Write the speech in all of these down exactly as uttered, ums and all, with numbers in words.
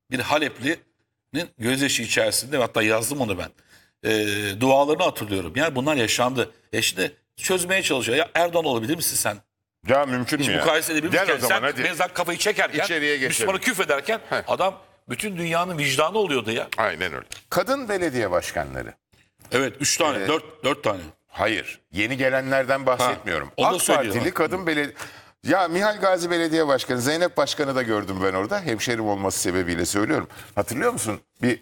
bir Halepli'nin gözyaşı içerisinde, hatta yazdım onu ben. E, dualarını hatırlıyorum. Yani bunlar yaşandı. E şimdi çözmeye çalışıyor. Ya Erdoğan olabilir misin sen? Ya mümkün Hiç mü ya? mukayese edebilir Gel misin? o zaman Sen hadi. mezar kafayı çekerken, İçeriye geçelim. Müslümanı küfrederken Heh. adam bütün dünyanın vicdanı oluyordu ya. Aynen öyle. Kadın belediye başkanları. Evet, üç tane, Evet. dört, dört tane. Hayır. Yeni gelenlerden bahsetmiyorum. Ha, onu da AK söyleyeyim, Partili ha. kadın belediye... Ya Mihal Gazi Belediye Başkanı, Zeynep Başkanı da gördüm ben orada. Hemşerim olması sebebiyle söylüyorum. Hatırlıyor musun? Bir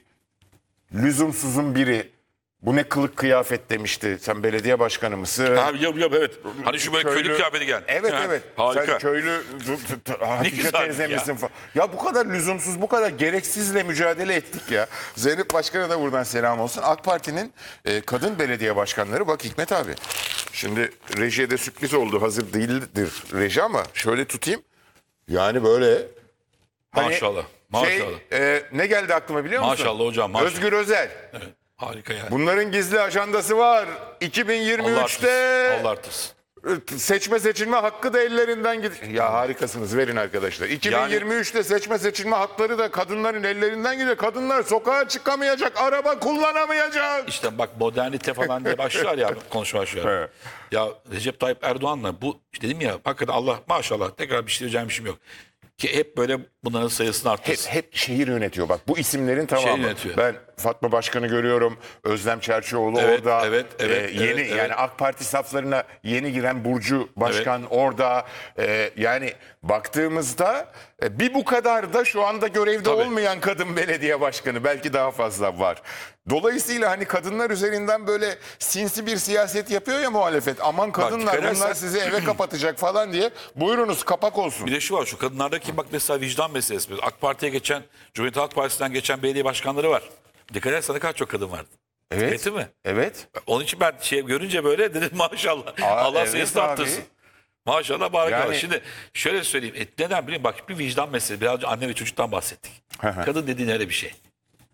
lüzumsuzun biri bu ne kılık kıyafet demişti. Sen belediye başkanı mısın? Abi biliyorum biliyorum, evet. Hani şu böyle köylü, kıyafeti gel. Evet Ha, evet. Harika. Sen köylü Hatice güzel teyze ya. misin falan. Ya bu kadar lüzumsuz, bu kadar gereksizle mücadele ettik ya. Zeynep Başkan'a da buradan selam olsun. AK Parti'nin e, kadın belediye başkanları, bak Hikmet abi. Şimdi rejiye de sürpriz oldu. Hazır değildir reji ama şöyle tutayım. Yani böyle... hani Maşallah. Şey, Maşallah. e, ne geldi aklıma biliyor musun? Maşallah hocam, maşallah. Özgür Özel. Evet, harika yani. Bunların gizli ajandası var. Allah iki bin yirmi üçte artırsın. Allah artırsın. seçme seçilme hakkı da ellerinden gidiyor. Ya harikasınız, verin arkadaşlar. iki bin yirmi üçte seçme seçilme hakları da kadınların ellerinden gidiyor. Kadınlar sokağa çıkamayacak, araba kullanamayacak. İşte bak, modernite falan diye başlıyor ya, konuşma başlıyor. Evet. Ya Recep Tayyip Erdoğan'la bu işte, dedim ya, hakikaten Allah maşallah, tekrar bir şey diyeceğim bir şeyim yok. Ki hep böyle bunların sayısını Hep, arttırsın. hep şehir yönetiyor bak, bu isimlerin tamamı. yönetiyor. Ben Fatma Başkan'ı görüyorum, Özlem Çerçioğlu Evet, orada. evet, evet, Ee, yeni evet, evet. yani AK Parti saflarına yeni giren Burcu Başkan orada. Ee, yani baktığımızda e, bir bu kadar da şu anda görevde Tabii. olmayan kadın belediye başkanı, belki daha fazla var. Dolayısıyla hani kadınlar üzerinden böyle sinsi bir siyaset yapıyor ya muhalefet. Aman kadınlar, dikkat bunlar edersen- sizi eve kapatacak falan diye. Buyurunuz, kapak olsun. Bir de şu var, şu kadınlardaki bak mesela vicdan meselesi. AK Parti'ye geçen, Cumhuriyet Halk Partisi'nden geçen belediye başkanları var. Dikkat edersen ne kadar çok kadın vardı. Evet. Etti mi? Evet. Onun için ben şey görünce böyle dedim maşallah. Aa, Allah evet sayısını abi. arttırsın. Maşallah, barakallah. Yani- Şimdi şöyle söyleyeyim. Et, neden bileyim? Bak, bir vicdan meselesi. Biraz önce anne ve çocuktan bahsettik. Kadın dediğin öyle bir şey.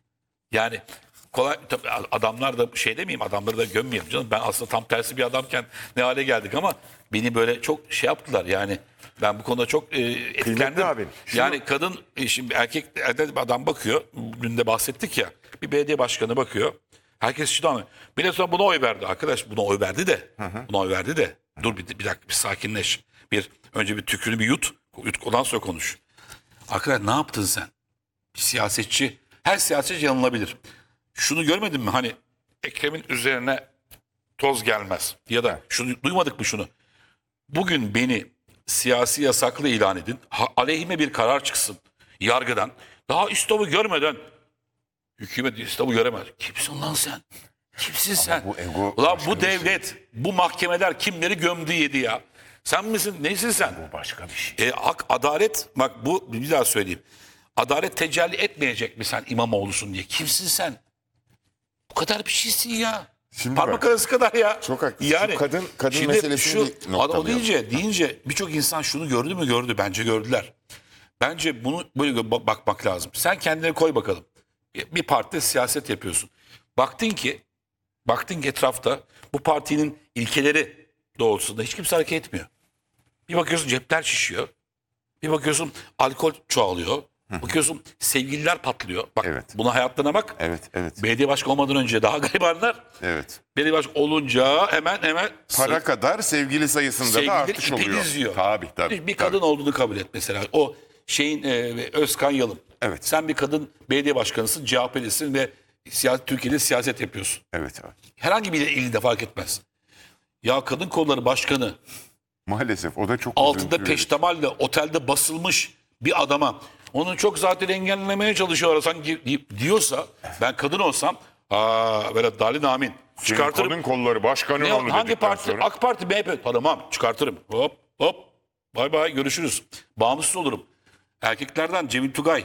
Yani kolay, tabii adamlar da şey demeyeyim, adamları da gömmeyeyim canım. Ben aslında tam tersi bir adamken ne hale geldik ama beni böyle çok şey yaptılar yani. Ben bu konuda çok e, etkilendim. abi, şunu- Yani kadın, e, şimdi erkek erkek bir adam bakıyor. Dün de bahsettik ya. Bir belediye başkanı bakıyor. Herkes şu an. Bir de sonra buna oy verdi arkadaş. Buna oy verdi de. Buna oy verdi de. Dur bir, bir dakika, bir sakinleş. Bir önce bir tükürünü bir yut. Yut, ondan sonra konuş. Arkadaş, ne yaptın sen? Bir siyasetçi, her siyasetçi yanılabilir. Şunu görmedin mi? Hani Ekrem'in üzerine toz gelmez. Ya da şunu duymadık mı şunu? Bugün beni siyasi yasaklı ilan edin. Ha, aleyhime bir karar çıksın yargıdan. Daha İstanbul'u görmeden hükümet İstanbul'u göremez. Kimsin lan sen? Kimsin sen? bu ego Ulan başka bu bir şey. devlet, bu mahkemeler kimleri gömdü yedi ya? Sen misin? Neysin sen? Bu başka bir şey. E, hak, adalet, bak bu bir daha söyleyeyim. Adalet tecelli etmeyecek mi sen İmamoğlu'sun diye? Kimsin sen? Bu kadar bir şeysin ya. Şimdi Parmak bak, arası kadar ya. çok haklısın. Şu kadın- kadın şimdi meselesini şu, bir noktalayalım. o deyince, deyince birçok insan şunu gördü mü gördü. Bence gördüler. Bence bunu böyle gö- bakmak lazım. Sen kendine koy bakalım. Bir partide siyaset yapıyorsun. Baktın ki, baktın ki etrafta bu partinin ilkeleri doğrultusunda hiç kimse hareket etmiyor. Bir bakıyorsun cepler şişiyor. Bir bakıyorsun alkol çoğalıyor. Bakıyorsun sevgililer patlıyor. Bak, Evet. buna hayatlarına bak. Evet, evet. Belediye başkanı olmadan önce daha garibanlar. Evet. Belediye başkanı olunca hemen hemen Para kadar sevgili sayısında da sevgililer artış ipi oluyor. diziyor. Tabii tabii. Bir kadın tabii. olduğunu kabul et mesela. O şeyin e, Özkan Yalım. Evet. Sen bir kadın belediye başkanısın, C H P'lisin ve siyaset, Türkiye'de siyaset yapıyorsun. Evet abi. Herhangi bir ilde fark etmez. Ya kadın kolları başkanı Maalesef o da çok altında üzüntü verici. peştemalle otelde basılmış bir adama onu çok zaten engellemeye çalışıyorlar sanki di- diyorsa, ben kadın olsam aa böyle dalin amin Senin çıkartırım. kadın kolları başkanın Ne, onu hangi dedikten parti? sonra. AK Parti, M H P. Tamam, çıkartırım. Hop hop. Bay bay, görüşürüz. Bağımsız olurum. Erkeklerden Cemil Tugay,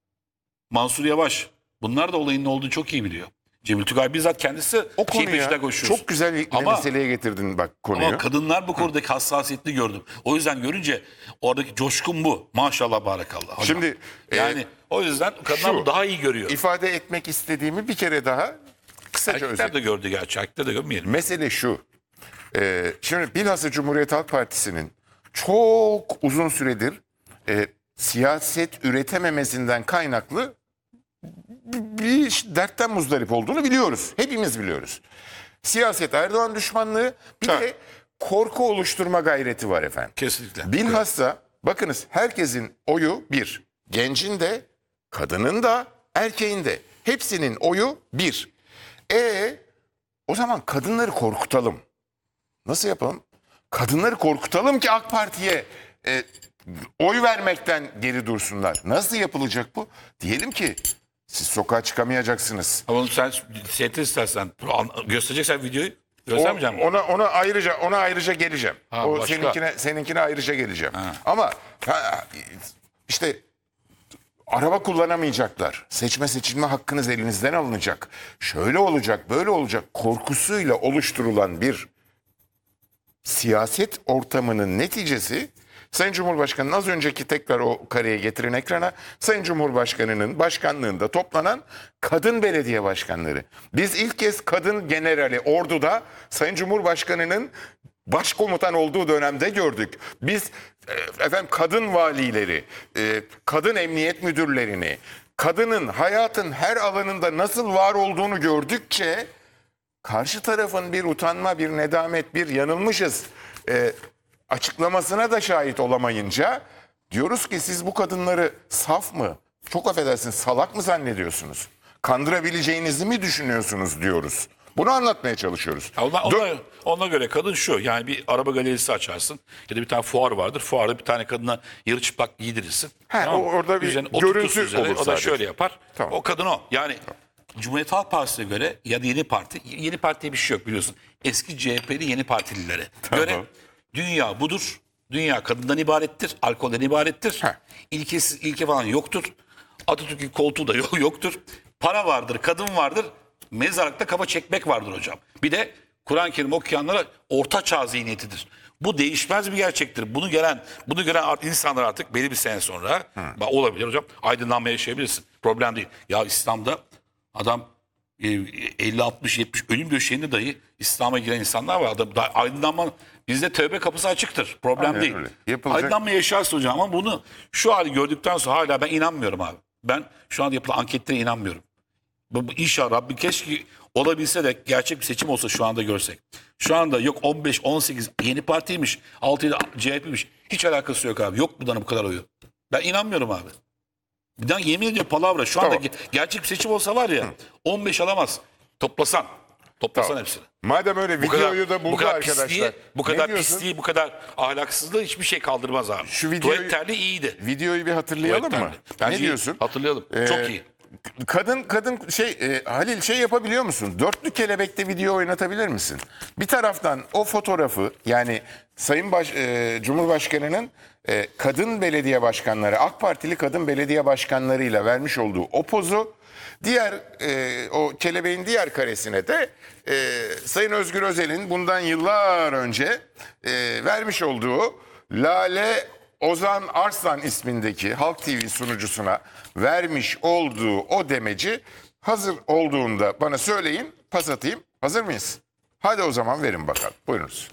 Mansur Yavaş. Bunlar da olayın ne olduğunu çok iyi biliyor. Cemil Tugay bizzat kendisi O şey konuya peşinden koşuyor. çok güzel bir Ama- meseleye getirdin bak konuyu. Ama kadınlar bu konudaki hassasiyetini gördüm. O yüzden görünce oradaki coşkun bu. Maşallah barakallah. hocam. Şimdi, e, yani o yüzden kadınlar şu, bu daha iyi görüyor. İfade etmek istediğimi bir kere daha kısaca Erkekler özet. de gördü gerçi. Erkekler de görmeyelim. Mesele şu. E, şimdi bilhassa Cumhuriyet Halk Partisi'nin çok uzun süredir e, siyaset üretememesinden kaynaklı bir dertten muzdarip olduğunu biliyoruz. Hepimiz biliyoruz. Siyaset Erdoğan düşmanlığı, bir Evet. de korku oluşturma gayreti var efendim. Kesinlikle. Bilhassa bakınız, herkesin oyu bir. Gencin de, kadının da, erkeğin de. Hepsinin oyu bir. E o zaman kadınları korkutalım. Nasıl yapalım? Kadınları korkutalım ki AK Parti'ye e, oy vermekten geri dursunlar. Nasıl yapılacak bu? Diyelim ki siz sokağa çıkamayacaksınız. Ama onu sen seyretir istersen. An- Göstereceksen videoyu. O- Göstermeyeceğim mi? ona ona ayrıca ona ayrıca geleceğim. Ha, o başka. seninkine seninkine ayrıca geleceğim. Ama ha, işte araba kullanamayacaklar. Seçme seçilme hakkınız elinizden alınacak. Şöyle olacak, böyle olacak korkusuyla oluşturulan bir siyaset ortamının neticesi, Sayın Cumhurbaşkanı'nın az önceki, tekrar o kareye getirin ekrana, Sayın Cumhurbaşkanı'nın başkanlığında toplanan kadın belediye başkanları. Biz ilk kez kadın generali orduda Sayın Cumhurbaşkanı'nın başkomutan olduğu dönemde gördük. Biz e, efendim kadın valileri, e, kadın emniyet müdürlerini, kadının hayatın her alanında nasıl var olduğunu gördükçe karşı tarafın bir utanma, bir nedamet, bir yanılmışız e, açıklamasına da şahit olamayınca diyoruz ki siz bu kadınları saf mı, çok affedersiniz salak mı zannediyorsunuz? Kandırabileceğinizi mi düşünüyorsunuz diyoruz. Bunu anlatmaya çalışıyoruz. Ya Ona, Dö- ona, ona göre kadın şu, yani bir araba galerisi açarsın ya da bir tane fuar vardır. Fuarda bir tane kadına yarı çıplak giydirirsin. He, Tamam mı? o- orada bir Üzerine görüntü oturtursun üzerine, olur o da sadece. şöyle yapar. Tamam. O kadın o. Yani Cumhuriyet Halk Partisi'ne göre ya da Yeni Parti, Yeni Parti'ye bir şey yok biliyorsun. Eski C H P'li Yeni Partililere göre dünya budur. Dünya kadından ibarettir, alkolden ibarettir. Heh. İlkesiz, ilke falan yoktur. Atatürk'ün koltuğu da yok, yoktur. Para vardır, kadın vardır. Mezarlıkta kafa çekmek vardır hocam. Bir de Kur'an-ı Kerim okuyanlara orta çağ zihniyetidir. Bu değişmez bir gerçektir. Bunu gören, bunu gören art- insanlar artık belli bir sene sonra bak, olabilir hocam. Aydınlanma yaşayabilirsin. Problem değil. Ya İslam'da adam e, elli altmış yetmiş ölüm döşeğinde dahi İslam'a giren insanlar var. Adam, da- aydınlanma bizde tövbe kapısı açıktır. Problem Aynen değil. öyle. Yapılacak- Aydınlanma yaşarsın hocam ama bunu şu hali gördükten sonra hala ben inanmıyorum abi. Ben şu an yapılan anketlere inanmıyorum. Bu, bu inşallah Rabbim keşke olabilse de gerçek bir seçim olsa şu anda görsek. Şu anda yok on beş on sekiz Yeni Parti'ymiş, altı yedi C H P'ymiş. Hiç alakası yok abi. Yok bundan bu kadar oyu. Ben inanmıyorum abi. Bir daha yemin ediyorum palavra. Şu anda Tamam. ge- gerçek bir seçim olsa var ya on beş alamaz. Toplasan. Toplasan Tamam. hepsini. Madem öyle Bu kadar, videoyu da buldu bu kadar arkadaşlar. pisliği, bu Ne kadar diyorsun? pisliği, bu kadar ahlaksızlığı hiçbir şey kaldırmaz abi. Şu videoyu- Tuvalet terliği iyiydi. Videoyu bir hatırlayalım Tuvalet mı? terliği. Bence Ne iyi. diyorsun? Hatırlayalım. Ee, Çok iyi. Kadın kadın şey e, Halil şey yapabiliyor musun? Dörtlü kelebekte video oynatabilir misin? Bir taraftan o fotoğrafı, yani Sayın Baş, e, Cumhurbaşkanı'nın e, kadın belediye başkanları, AK Partili kadın belediye başkanlarıyla vermiş olduğu o pozu, diğer e, o kelebeğin diğer karesine de e, Sayın Özgür Özel'in bundan yıllar önce e, vermiş olduğu Lale Ozan Arslan ismindeki Halk T V sunucusuna vermiş olduğu o demeci hazır olduğunda bana söyleyin, pas atayım. Hazır mıyız? Hadi o zaman verin bakalım. Buyurunuz.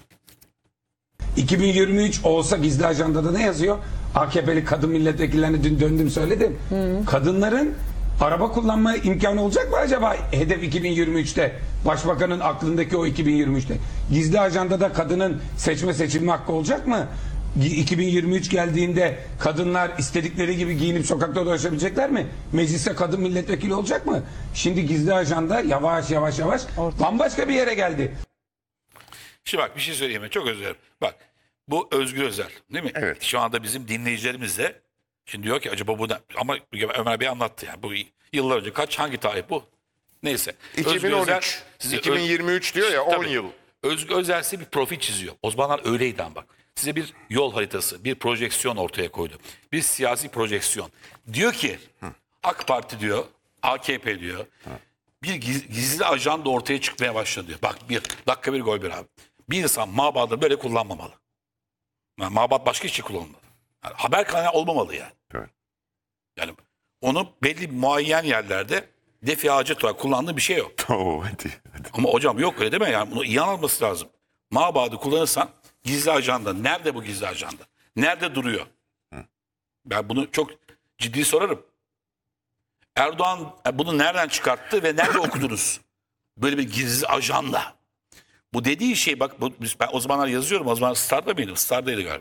iki bin yirmi üç olsa gizli ajandada ne yazıyor? A K P'li kadın milletvekillerine dün döndüm söyledim. Kadınların araba kullanma imkanı olacak mı acaba hedef iki bin yirmi üçte? Başbakanın aklındaki o iki bin yirmi üçte. Gizli ajandada kadının seçme seçilme hakkı olacak mı? iki bin yirmi üç geldiğinde kadınlar istedikleri gibi giyinip sokakta dolaşabilecekler mi? Mecliste kadın milletvekili olacak mı? Şimdi gizli ajanda yavaş yavaş yavaş bambaşka bir yere geldi. Şimdi bak bir şey söyleyeyim mi? Çok özür dilerim. Bak bu Özgür Özel değil mi? Evet. Şu anda bizim dinleyicilerimiz de şimdi diyor ki acaba bu ne? Ama Ömer Bey anlattı yani. Bu yıllar önce kaç hangi tarih bu? Neyse. Özgür iki bin on Özel, üç. size iki bin yirmi üç diyor ya, on Tabii. yıl. Özgür Özel size bir profil çiziyor. O zamanlar öyleydi ama bak. Size bir yol haritası, bir projeksiyon ortaya koydu. Bir siyasi projeksiyon. Diyor ki AK Parti diyor, A K P diyor. Bir giz- gizli ajanda ortaya çıkmaya başladı diyor. Bak bir dakika bir gol bir abi. Bir insan mabadı böyle kullanmamalı. Yani mabat başka için kullanılmalı. Yani haber kaynağı olmamalı yani. Evet. Yani onu belli muayyen yerlerde defi hacet olarak kullandığı bir şey yok. Oo, hadi, hadi. Ama hocam yok öyle deme yani bunu iyi anlatması lazım. Mabadı kullanırsan gizli ajanda. Nerede bu gizli ajanda? Nerede duruyor? Ben bunu çok ciddi sorarım. Erdoğan bunu nereden çıkarttı ve nerede okudunuz? Böyle bir gizli ajanla. Bu dediği şey bak bu, ben o zamanlar yazıyorum. O zaman Star'da mıydım? Star'daydı galiba.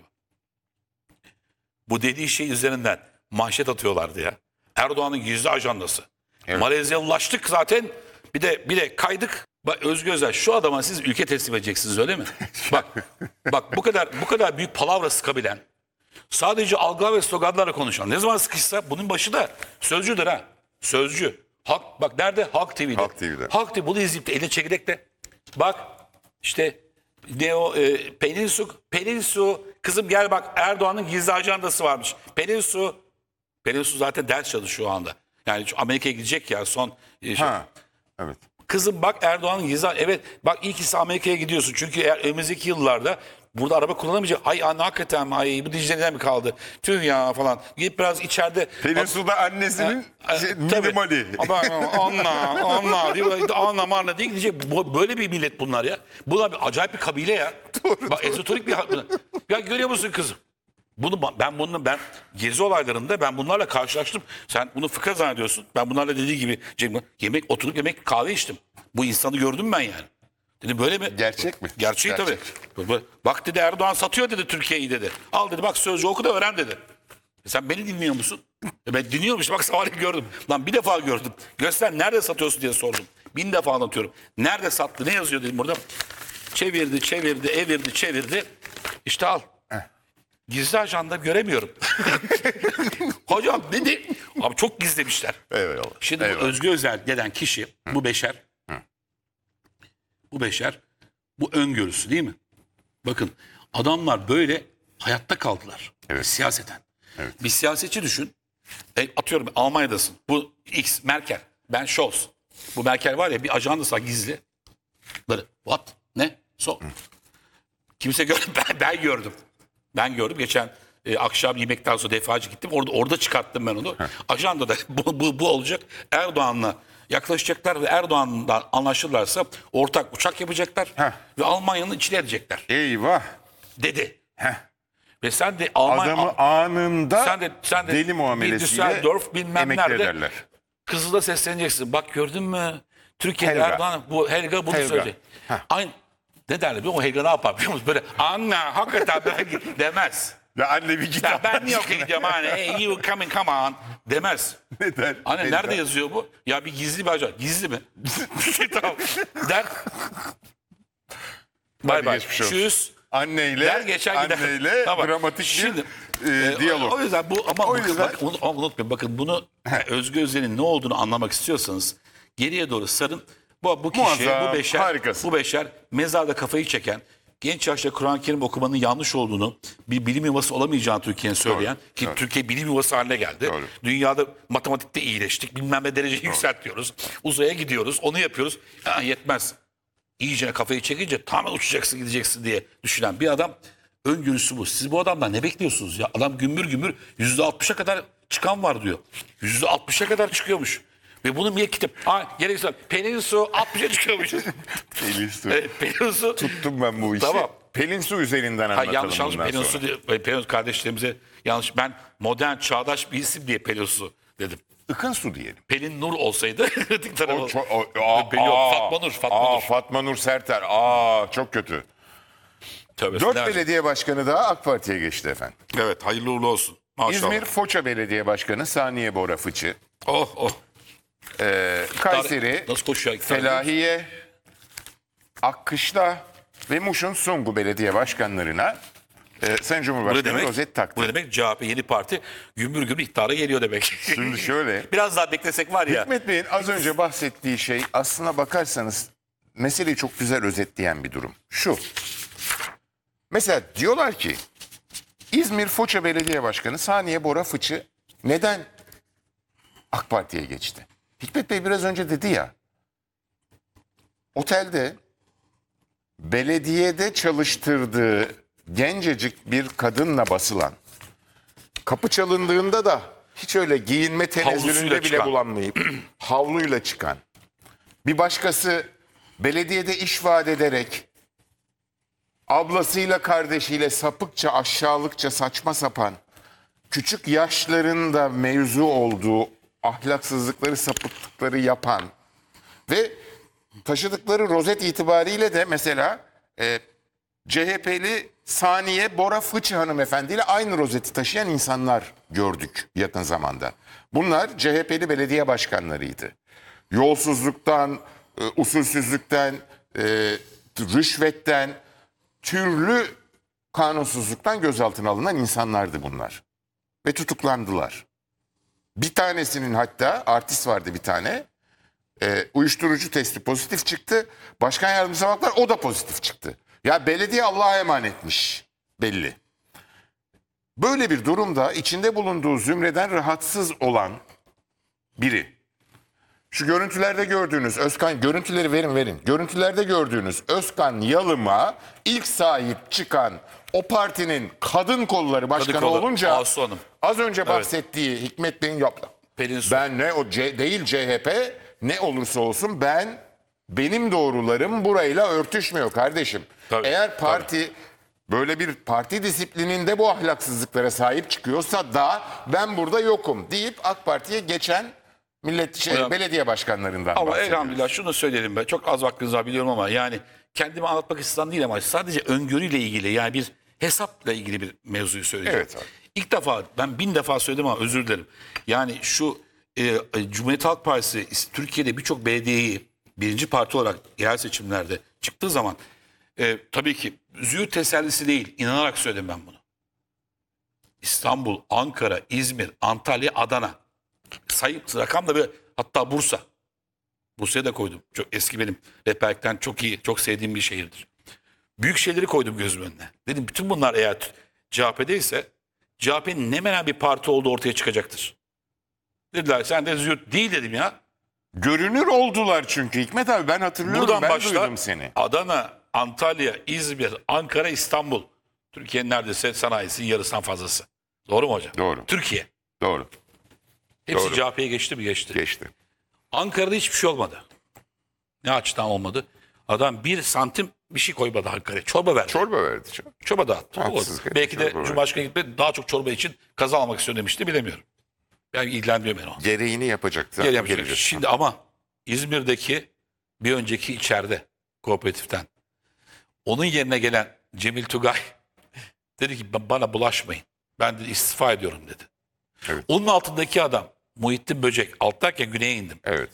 Bu dediği şey üzerinden manşet atıyorlardı ya. Erdoğan'ın gizli ajandası. Evet. Malezyalılaştık zaten. Bir de bir de kaydık. Bak Özgür Özel şu adama siz ülke teslim edeceksiniz öyle mi? bak bak bu kadar bu kadar büyük palavra sıkabilen, sadece algı ve sloganlarla konuşan. Ne zaman sıkışsa bunun başı da sözcüdür ha. Sözcü. Halk bak nerede? Halk T V'de. Halk T V'de. Halk T V bunu izleyip de eline çekirdekle bak işte ne o e, Pelin Su, Pelin Su kızım gel bak Erdoğan'ın gizli ajandası varmış. Pelin Su Pelin Su zaten ders çalışıyor o anda. Yani şu Amerika'ya gidecek ya son e, şey- Ha. Evet. Kızım bak Erdoğan'ın gizli evet bak iyi ki Amerika'ya gidiyorsun. Çünkü eğer önümüzdeki yıllarda burada araba kullanamayacak. Ay anne hakikaten ay bu Dicle'den mi kaldı? Tüh ya falan. Gidip biraz içeride. Pelin Su'da annesinin E, şey, tabii. minimali. Ama anla anla diyor. Anla marla diye gidecek. Bu- Böyle bir millet bunlar ya. Bunlar bir acayip bir kabile ya. Doğru, Bak ezoterik bir ya görüyor musun kızım? Bunu ben bunun ben gezi olaylarında ben bunlarla karşılaştım. Sen bunu fıkra zannediyorsun. Ben bunlarla dediği gibi Cem, yemek oturup yemek kahve içtim. Bu insanı gördüm ben yani. Dedim böyle mi? Gerçek mi? Gerçeği Gerçek. tabii. Böyle, bak dedi Erdoğan satıyor dedi Türkiye'yi dedi. Al dedi bak sözcü oku da öğren dedi. E sen beni dinliyor musun? E ben dinliyorum işte bak sabahleyin gördüm. Lan bir defa gördüm. Göster nerede satıyorsun diye sordum. Bin defa anlatıyorum. Nerede sattı ne yazıyor dedim burada. Çevirdi çevirdi evirdi çevirdi. İşte al. Gizli ajanda göremiyorum. Hocam dedi. Abi çok gizlemişler. Eyvallah. Şimdi bu Eyvallah. Özgür Özel denen kişi, bu beşer, bu beşer, bu öngörüsü değil mi? Bakın adamlar böyle hayatta kaldılar. Evet. Siyaseten. Evet. Bir siyasetçi düşün. E, atıyorum Almanya'dasın. Bu X Merkel. Ben Scholz. Bu Merkel var ya bir ajandası var gizli. Böyle what? Ne? So. Kimse görmedi. Ben, ben gördüm. Ben gördüm. Geçen e, akşam yemekten sonra defalarca gittim. Orada orada çıkarttım ben onu. Ajandada bu, bu, bu olacak. Erdoğan'la yaklaşacaklar ve Erdoğan'la anlaşırlarsa ortak uçak yapacaklar. Heh. Ve Almanya'nın içine edecekler. Eyvah. Dedi. Heh. Ve sen de Almanya... Adamı anında sen de, sen de deli muamelesiyle Düsseldorf bilmem emekli nerede ederler. Kızıl'da sesleneceksin. Bak gördün mü? Türkiye'de Helga. Erdoğan bu Helga bunu Helga. söyleyecek. Heh. Aynı ne derler biliyor musun? O Helga ne yapar biliyor musun? Böyle anne hakikaten böyle demez. Ya anne bir git. Ya ben Allah New York'a aşkına. gidiyorum anne. Hey you coming come on demez. Neden? Anne Helga. nerede yazıyor bu? Ya bir gizli bir ajan. Gizli mi? Tamam. Der. Bay bay. geçmiş olsun. Tschüss. Anneyle, Der geçer gider. anneyle Tamam. dramatik Şimdi, bir e, diyalog. O yüzden bu ama O bakın, yüzden- bakın, onu, onu unutmayın. Bakın bunu Özgür Özel'in ne olduğunu anlamak istiyorsanız geriye doğru sarın. Bu, bu kişi, Muazzam, bu beşer, harikasın. bu beşer mezarda kafayı çeken, genç yaşta Kur'an-ı Kerim okumanın yanlış olduğunu, bir bilim yuvası olamayacağını Türkiye'nin söyleyen Doğru, ki doğru. Türkiye bilim yuvası haline geldi. Doğru. Dünyada matematikte iyileştik, bilmem ne dereceyi yükseltiyoruz. Uzaya gidiyoruz, onu yapıyoruz. Ha, yetmez. İyice kafayı çekince tamamen uçacaksın gideceksin diye düşünen bir adam öngörüsü bu. Siz bu adamdan ne bekliyorsunuz ya? Adam gümbür gümbür yüzde altmışa kadar çıkan var diyor. yüzde altmışa kadar çıkıyormuş. Ve bunu niye kitap? Ha gerekirse Pelin Su altmışa çıkıyormuş. Pelin Su. Evet, Pelin Su. Tuttum ben bu işi. Tamam. Pelin Su üzerinden Ha, anlatalım yanlış yanlış bundan Pelin sonra. Su diye, Pelin Su kardeşlerimize yanlış. Ben modern çağdaş bir isim diye Pelin Su dedim. Ikın Su diyelim. Pelin Nur olsaydı kritik tarafı. O, çok- o- aa, Pelin yok, aa, Fatma Nur, Fatma aa, Nur. Fatma Nur Serter. Aa çok kötü. Tövbe Dört estağfurullah. belediye başkanı daha AK Parti'ye geçti efendim. Evet hayırlı uğurlu olsun. Maşallah. İzmir Foça Belediye Başkanı Saniye Bora Fıçı. Oh oh. Ee, Kayseri Nasıl koşuyor? İktidar? Felahiye, Akkışla ve Muş'un Sungu Belediye Başkanlarına e, Sayın Bu ne Cumhurbaşkanı demek? rozet taktı. Bu ne demek? C H P yeni parti gümbür gümbür iktidara geliyor demek. Şimdi şöyle. Biraz daha beklesek var ya. Hikmet Bey'in az önce bahsettiği şey aslına bakarsanız meseleyi çok güzel özetleyen bir durum. Şu. Mesela diyorlar ki İzmir Foça Belediye Başkanı Saniye Bora Fıçı neden AK Parti'ye geçti? Hikmet Bey biraz önce dedi ya. Otelde belediyede çalıştırdığı gencecik bir kadınla basılan, kapı çalındığında da hiç öyle giyinme tenezzülünde Havlusuyla bile çıkan. bulanmayıp havluyla çıkan. Bir başkası belediyede iş vaat ederek ablasıyla kardeşiyle sapıkça aşağılıkça saçma sapan küçük yaşlarında mevzu olduğu ahlaksızlıkları, sapıklıkları yapan ve taşıdıkları rozet itibariyle de mesela e, C H P'li Saniye Bora Fıçı hanımefendiyle aynı rozeti taşıyan insanlar gördük yakın zamanda. Bunlar C H P'li belediye başkanlarıydı. Yolsuzluktan, e, usulsüzlükten, e, rüşvetten, türlü kanunsuzluktan gözaltına alınan insanlardı bunlar. Ve tutuklandılar. Bir tanesinin hatta artist vardı bir tane. E, uyuşturucu testi pozitif çıktı. Başkan yardımcısına baktılar, o da pozitif çıktı. Ya belediye Allah'a emanetmiş belli. Böyle bir durumda içinde bulunduğu zümreden rahatsız olan biri. Şu görüntülerde gördüğünüz Özkan, görüntüleri verin verin. Görüntülerde gördüğünüz Özkan Yalım'a ilk sahip çıkan o partinin kadın kolları başkanı kolu, olunca Asu Hanım. az önce bahsettiği Hikmet Bey'in yaptı. Pelin Su. Ben ne o C, değil C H P ne olursa olsun ben benim doğrularım burayla örtüşmüyor kardeşim. Tabii, Eğer parti böyle bir parti disiplininde bu ahlaksızlıklara sahip çıkıyorsa da ben burada yokum deyip AK Parti'ye geçen millet şey, Hocam, belediye başkanlarından Ama bahsediyoruz. elhamdülillah şunu söyleyelim ben. Çok az vaktiniz var biliyorum ama yani kendimi anlatmak istedim değil ama sadece öngörüyle ilgili yani bir hesapla ilgili bir mevzuyu söyleyeceğim. Evet abi. İlk defa ben bin defa söyledim ama özür dilerim. Yani şu e, Cumhuriyet Halk Partisi Türkiye'de birçok belediyeyi birinci parti olarak yerel seçimlerde çıktığı zaman e, tabii ki züğürt tesellisi değil, inanarak söyledim ben bunu. İstanbul, Ankara, İzmir, Antalya, Adana. Sayı rakam da bir, hatta Bursa. Bursa'ya da koydum. Çok eski benim rehberlikten çok iyi, çok sevdiğim bir şehirdir. Büyük şeyleri koydum gözümün önüne. Dedim bütün bunlar eğer C H P'deyse C H P'nin ne menen bir parti olduğu ortaya çıkacaktır. Dediler sen de züğürt değil dedim ya. Görünür oldular çünkü Hikmet abi, ben hatırlıyorum. Buradan ben başlar duydum seni. Adana, Antalya, İzmir, Ankara, İstanbul. Türkiye'nin neredeyse sanayisinin yarısından fazlası. Doğru mu hocam? Doğru. Türkiye. Doğru. Hepsi Doğru. C H P'ye geçti mi? Geçti. Geçti. Ankara'da hiçbir şey olmadı. Ne açıdan olmadı? Adam bir santim bir şey koymadı Ankara'ya. Çorba verdi. Çorba verdi. canım. Çorba dağıttı. Haksız, Oldu. Belki de çorba verdi. Cumhurbaşkanı gitmedi daha çok çorba için kaza almak istiyor demişti bilemiyorum. Yani ilgilenmiyor beni o. Gereğini yapacaktı. Gel yapacak. Geleceğiz. Şimdi ama İzmir'deki bir önceki içeride kooperatiften onun yerine gelen Cemil Tugay dedi ki bana bulaşmayın. Ben de istifa ediyorum dedi. Evet. Onun altındaki adam Muhittin Böcek alttayken güneye indim. Evet.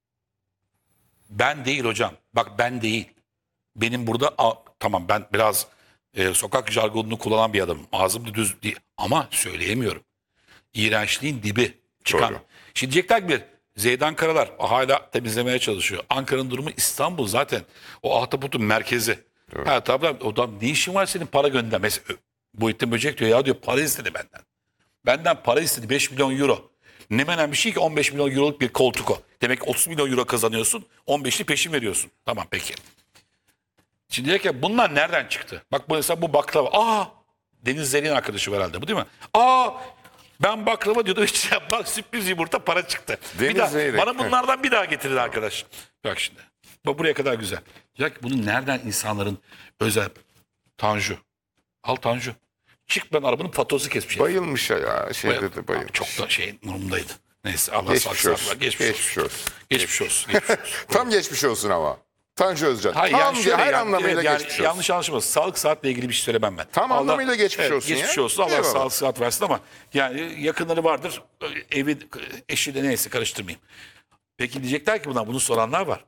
Ben değil hocam. Bak ben değil. Benim burada a, tamam ben biraz e, sokak jargonunu kullanan bir adamım. Ağzım da düz değil ama söyleyemiyorum. İğrençliğin dibi çıkan. Doğru. Şimdi diyecekler ki Zeydan Karalar hala temizlemeye çalışıyor. Ankara'nın durumu İstanbul zaten. O ahtapotun merkezi. Doğru. Ha tabii o adam ne işin var senin para gönder. Mesela Muhittin Böcek diyor ya diyor para istedi benden. Benden para istedi beş milyon euro. Ne menen bir şey ki on beş milyon euroluk bir koltuk o. Demek ki otuz milyon euro kazanıyorsun. on beşli peşin veriyorsun. Tamam peki. Şimdi diyor ki bunlar nereden çıktı? Bak bu mesela bu baklava. Aa Deniz Zeli'nin arkadaşı var herhalde bu değil mi? Aa ben baklava diyordum işte bak sürpriz yumurta para çıktı. Deniz bir daha, Zeyrek. bana bunlardan bir daha getirin arkadaş. Bak şimdi. Bak buraya kadar güzel. Ya ki bunun nereden insanların özel Tanju. Al Tanju. Çık ben arabanın faturası kesmiş. Bayılmış ya. Şeyde de bayılmış. Çok da şey durumdaydı. Neyse Allah Geçmiş sağlık olsun. sağlık. Geçmiş, Geçmiş olsun. olsun. Geçmiş olsun. Geçmiş olsun. Tam geçmiş olsun ama. Tanju Özcan. Hayır Tam yani şöyle her yani, anlamıyla evet, yani geçmiş olsun. yanlış anlaşılmasın. Sağlık saatle ilgili bir şey söylemem ben. Tam anlamıyla geçmiş olsun ya. Geçmiş olsun. Allah Eyvallah. sağlık saat versin ama yani yakınları vardır. Evi eşi de neyse karıştırmayayım. Peki diyecekler ki buna bunu soranlar var.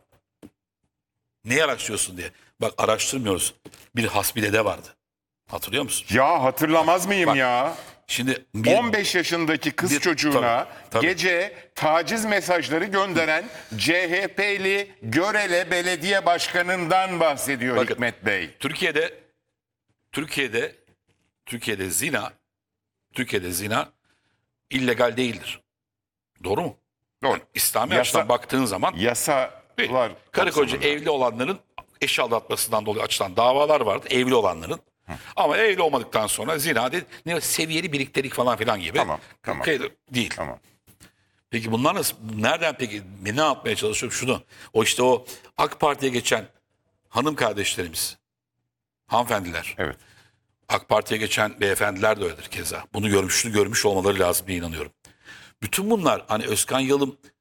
Neyi araştırıyorsun diye. Bak araştırmıyoruz. Bir hasbidede vardı. Hatırlıyor musun? Ya hatırlamaz mıyım Bak, ya? Şimdi bir, on beş yaşındaki kız Bir- çocuğuna tabii, tabii. gece taciz mesajları gönderen C H P'li Görele Belediye Başkanı'ndan bahsediyor Bakın, Hikmet Bey. Türkiye'de Türkiye'de Türkiye'de zina Türkiye'de zina illegal değildir. Doğru mu? Doğru. İslami Yasa- açıdan baktığın zaman Yasalar. karı koca kapsamında. evli olanların eş aldatmasından dolayı açılan davalar vardı. Evli olanların. Ama evli olmadıktan sonra zina de, ne seviyeli birliktelik falan filan gibi. Tamam, tamam. Kaydı- Değil. Tamam. Peki bunlar nasıl? Nereden peki? Ne anlatmaya çalışıyorum? Şunu. O işte o AK Parti'ye geçen hanım kardeşlerimiz. Hanımefendiler. Evet. AK Parti'ye geçen beyefendiler de öyledir keza. Bunu görmüş, şunu görmüş olmaları lazım diye inanıyorum. Bütün bunlar hani Özkan Yalım